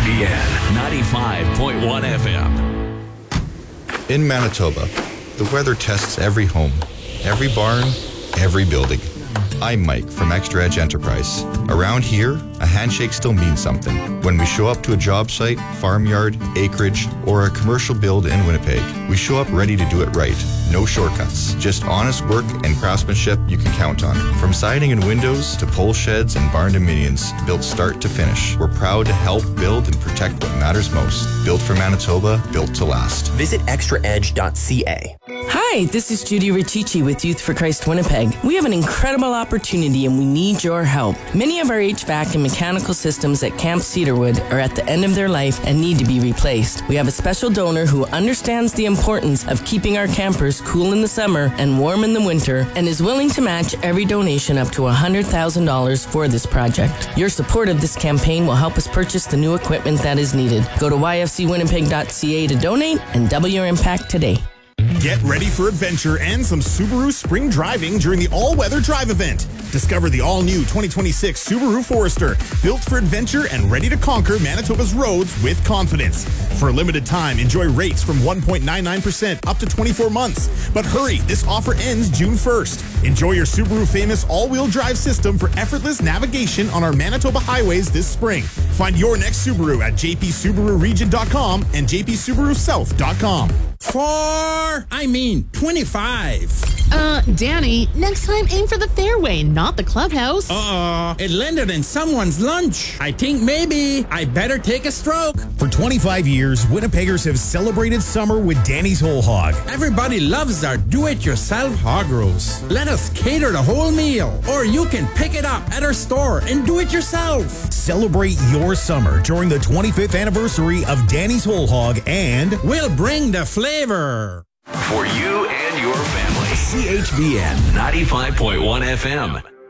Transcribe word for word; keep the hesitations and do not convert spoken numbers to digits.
V N ninety-five point one F M. In Manitoba, the weather tests every home, every barn, every building. I'm Mike from Extra Edge Enterprise. Around here, a handshake still means something. When we show up to a job site, farmyard, acreage, or a commercial build in Winnipeg, we show up ready to do it right. No shortcuts, just honest work and craftsmanship you can count on. From siding and windows to pole sheds and barn dominions, built start to finish, we're proud to help build and protect what matters most. Built for Manitoba, built to last. Visit extra edge dot c a. Hi, this is Judy Riccici with Youth for Christ Winnipeg. We have an incredible opportunity and we need your help. Many of our H V A C and mechanical systems at Camp Cedarwood are at the end of their life and need to be replaced. We have a special donor who understands the importance of keeping our campers cool in the summer and warm in the winter and is willing to match every donation up to one hundred thousand dollars for this project. Your support of this campaign will help us purchase the new equipment that is needed. Go to y f c winnipeg dot c a to donate and double your impact today. Get ready for adventure and some Subaru spring driving during the all-weather drive event. Discover the all-new twenty twenty-six Subaru Forester, built for adventure and ready to conquer Manitoba's roads with confidence. For a limited time, enjoy rates from one point nine nine percent up to twenty-four months. But hurry, this offer ends June first. Enjoy your Subaru famous all-wheel drive system for effortless navigation on our Manitoba highways this spring. Find your next Subaru at j p subaru region dot com and j p subaru south dot com. Four, I mean twenty-five. Uh, Danny, next time aim for the fairway, not the clubhouse. Uh-oh, it landed in someone's lunch. I think maybe I better take a stroke. For twenty-five years, Winnipeggers have celebrated summer with Danny's Whole Hog. Everybody loves our do-it-yourself hog roast. Let us cater the whole meal, or you can pick it up at our store and do it yourself. Celebrate your summer during the twenty-fifth anniversary of Danny's Whole Hog, and we'll bring the flavor for you and your family. C H V N ninety-five point one F M.